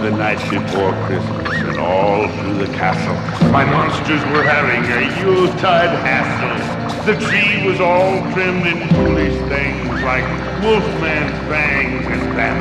the night before Christmas, and all through the castle, my monsters were having a Yuletide hassle. The tree was all trimmed in foolish things like wolfman's fangs and